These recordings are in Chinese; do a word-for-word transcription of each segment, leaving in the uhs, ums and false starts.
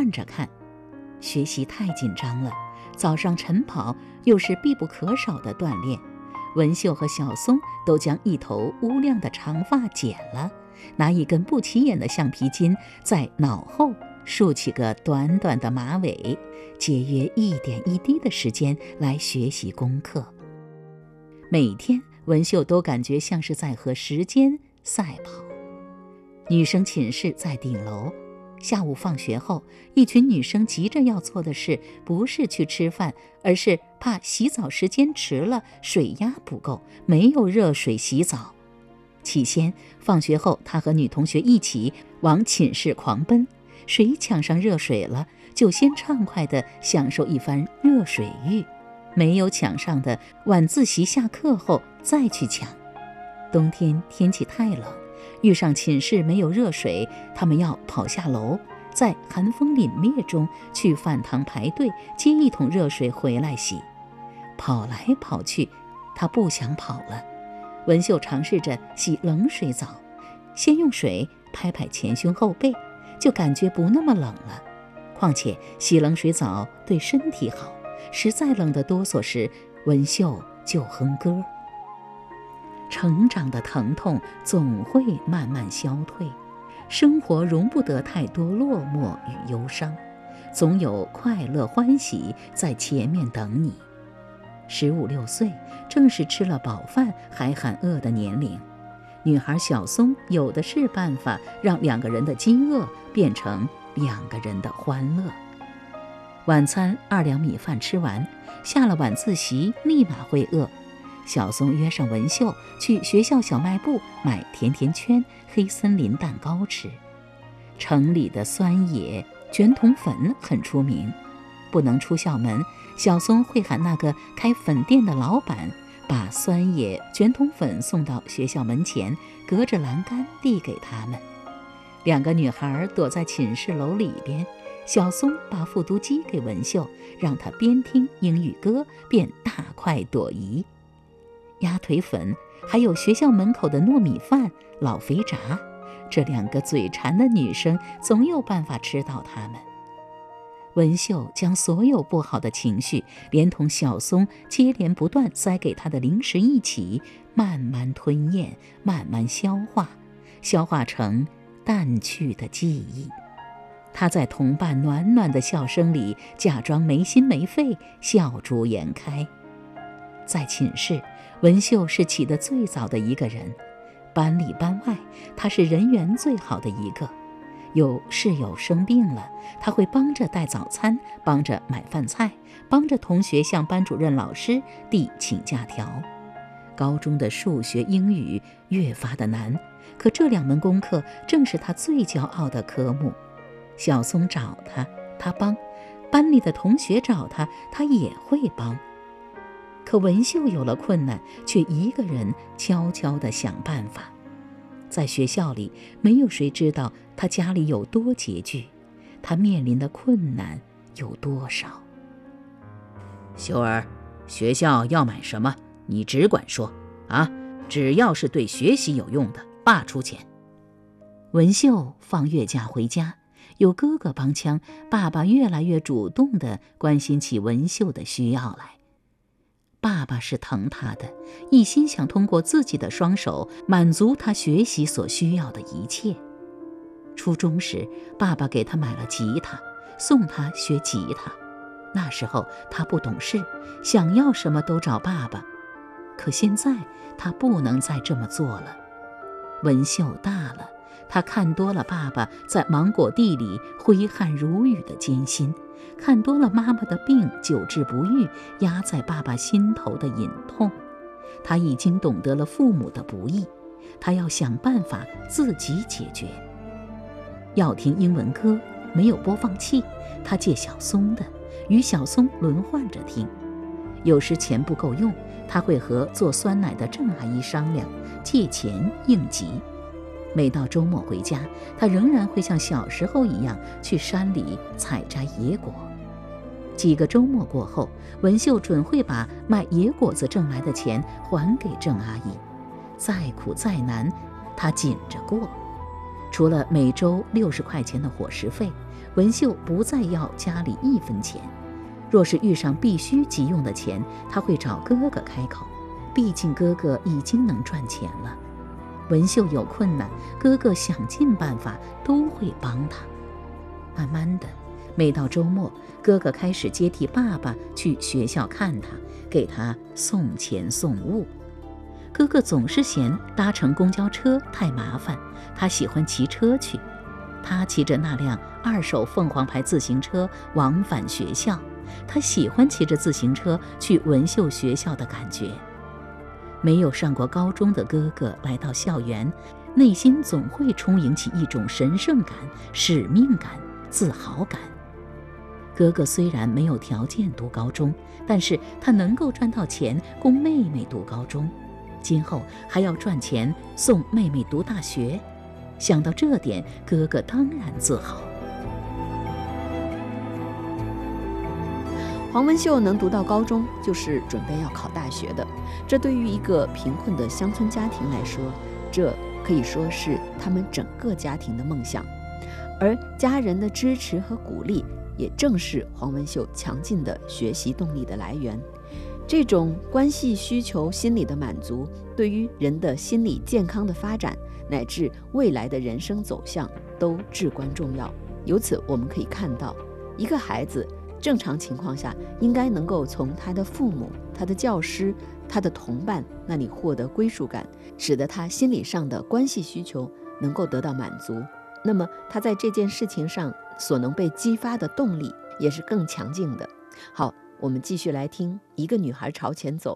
换着看。学习太紧张了，早上晨跑又是必不可少的锻炼。文秀和小松都将一头乌亮的长发剪了，拿一根不起眼的橡皮筋在脑后竖起个短短的马尾，节约一点一滴的时间来学习功课。每天文秀都感觉像是在和时间赛跑。女生寝室在顶楼，下午放学后，一群女生急着要做的事不是去吃饭，而是怕洗澡时间迟了，水压不够，没有热水洗澡。起先放学后，她和女同学一起往寝室狂奔，谁抢上热水了，就先畅快地享受一番热水浴，没有抢上的晚自习下课后再去抢。冬天天气太冷，遇上寝室没有热水，他们要跑下楼，在寒风凛冽中去饭堂排队接一桶热水回来洗。跑来跑去，他不想跑了。文秀尝试着洗冷水澡，先用水拍拍前胸后背，就感觉不那么冷了。况且洗冷水澡对身体好，实在冷得哆嗦时，文秀就哼歌。成长的疼痛总会慢慢消退，生活容不得太多落寞与忧伤，总有快乐欢喜在前面等你。十五六岁正是吃了饱饭还喊饿的年龄，女孩小松有的是办法让两个人的饥饿变成两个人的欢乐。晚餐二两米饭吃完，下了晚自习立马会饿。小松约上文秀去学校小卖部买甜甜圈、黑森林蛋糕吃。城里的酸野卷筒粉很出名，不能出校门，小松会喊那个开粉店的老板把酸野卷筒粉送到学校门前，隔着栏杆递给他们。两个女孩躲在寝室楼里边，小松把复读机给文秀，让她边听英语歌边大快朵颐。鸭腿粉还有学校门口的糯米饭、老肥炸，这两个嘴馋的女生总有办法吃到它们。文秀将所有不好的情绪连同小松接连不断塞给她的零食一起慢慢吞咽，慢慢消化，消化成淡去的记忆。她在同伴暖暖的笑声里假装没心没肺，笑逐颜开。在寝室，文秀是起得最早的一个人，班里班外她是人缘最好的一个。有室友生病了，她会帮着带早餐，帮着买饭菜，帮着同学向班主任老师递请假条。高中的数学、英语越发的难，可这两门功课正是她最骄傲的科目。小松找她，她帮；班里的同学找她，她也会帮。可文秀有了困难，却一个人悄悄地想办法。在学校里，没有谁知道他家里有多拮据，他面临的困难有多少。 秀儿，学校要买什么，你只管说啊，只要是对学习有用的，爸出钱。 文秀放月假回家，有哥哥帮腔，爸爸越来越主动地关心起文秀的需要来。爸爸是疼他的，一心想通过自己的双手满足他学习所需要的一切。初中时，爸爸给他买了吉他，送他学吉他。那时候他不懂事，想要什么都找爸爸。可现在他不能再这么做了。文秀大了，他看多了爸爸在芒果地里挥汗如雨的艰辛，看多了妈妈的病久治不愈，压在爸爸心头的隐痛。他已经懂得了父母的不易，他要想办法自己解决。要听英文歌，没有播放器，他借小松的，与小松轮换着听。有时钱不够用，他会和做酸奶的郑阿姨商量，借钱应急。每到周末回家，他仍然会像小时候一样去山里采摘野果。几个周末过后，文秀准会把卖野果子挣来的钱还给郑阿姨。再苦再难，他紧着过。 除了每周六十块钱的伙食费，文秀不再要家里一分钱。若是遇上必须急用的钱，他会找哥哥开口，毕竟哥哥已经能赚钱了。文秀有困难，哥哥想尽办法都会帮他。慢慢的，每到周末，哥哥开始接替爸爸去学校看他，给他送钱送物。哥哥总是嫌搭乘公交车太麻烦，他喜欢骑车去。他骑着那辆二手凤凰牌自行车往返学校，他喜欢骑着自行车去文秀学校的感觉。没有上过高中的哥哥来到校园，内心总会充盈起一种神圣感、使命感、自豪感。哥哥虽然没有条件读高中，但是他能够赚到钱供妹妹读高中，今后还要赚钱送妹妹读大学。想到这点，哥哥当然自豪。 黄文秀能读到高中，就是准备要考大学的。这对于一个贫困的乡村家庭来说，这可以说是他们整个家庭的梦想。而家人的支持和鼓励，也正是黄文秀强劲的学习动力的来源。这种关系需求心理的满足，对于人的心理健康的发展，乃至未来的人生走向都至关重要。由此我们可以看到，一个孩子正常情况下应该能够从他的父母、他的教师、他的同伴那里获得归属感，使得他心理上的关系需求能够得到满足。那么他在这件事情上所能被激发的动力也是更强劲的。好，我们继续来听一个女孩朝前走。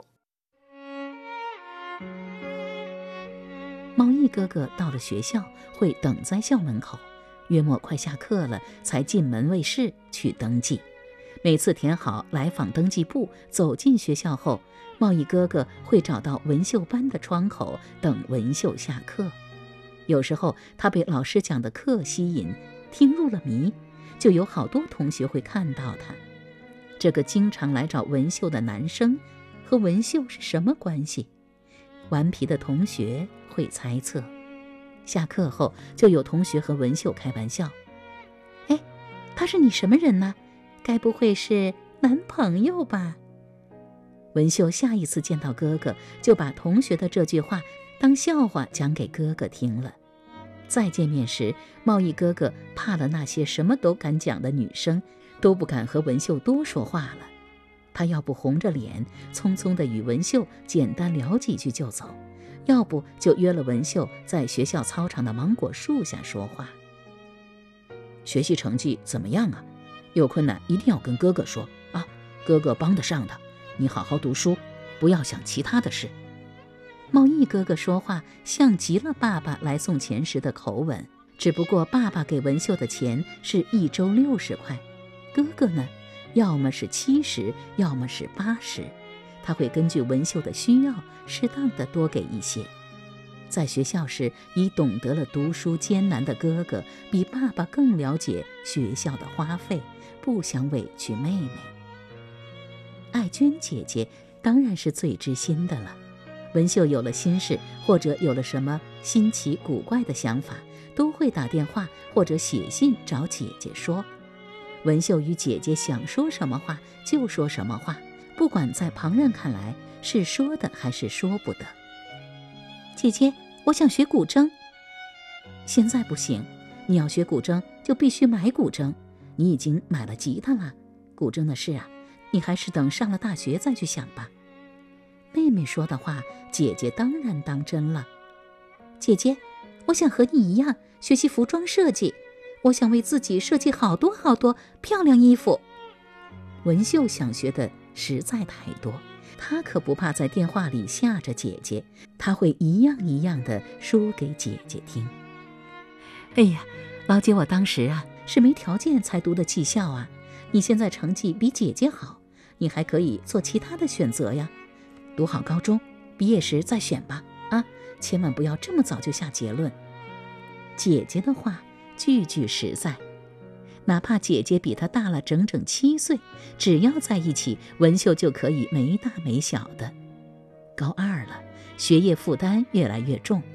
毛毅哥哥到了学校会等在校门口，约莫快下课了才进门卫室去登记。每次填好来访登记簿，走进学校后，茂毅哥哥会找到文秀班的窗口等文秀下课。有时候他被老师讲的课吸引，听入了迷，就有好多同学会看到他。这个经常来找文秀的男生和文秀是什么关系？顽皮的同学会猜测。下课后就有同学和文秀开玩笑：哎，他是你什么人呢？该不会是男朋友吧？文秀下一次见到哥哥，就把同学的这句话当笑话讲给哥哥听了。再见面时，茂毅哥哥怕了那些什么都敢讲的女生，都不敢和文秀多说话了。他要不红着脸匆匆地与文秀简单聊几句就走，要不就约了文秀在学校操场的芒果树下说话。学习成绩怎么样啊？有困难一定要跟哥哥说啊，哥哥帮得上的。你好好读书，不要想其他的事。茂毅哥哥说话像极了爸爸来送钱时的口吻，只不过爸爸给文秀的钱是一周六十块，哥哥呢，要么是七十，要么是八十。他会根据文秀的需要，适当的多给一些。在学校时，已懂得了读书艰难的哥哥，比爸爸更了解学校的花费，不想委屈妹妹。爱娟姐姐当然是最知心的了。文秀有了心事，或者有了什么新奇古怪的想法，都会打电话或者写信找姐姐说。文秀与姐姐想说什么话就说什么话，不管在旁人看来是说的还是说不得。姐姐，我想学古筝。现在不行，你要学古筝就必须买古筝，你已经买了吉他了，古筝的事啊，你还是等上了大学再去想吧。妹妹说的话，姐姐当然当真了。姐姐，我想和你一样学习服装设计，我想为自己设计好多好多漂亮衣服。文秀想学的实在太多，她可不怕在电话里吓着姐姐，她会一样一样的说给姐姐听。哎呀，老姐，我当时啊是没条件才读的技校啊，你现在成绩比姐姐好，你还可以做其他的选择呀。读好高中，毕业时再选吧，啊，千万不要这么早就下结论。姐姐的话句句实在，哪怕姐姐比她大了整整七岁，只要在一起，文秀就可以没大没小的。高二了，学业负担越来越重，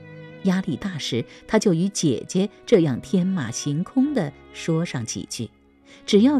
压力大时，他就与姐姐这样天马行空地说上几句。只要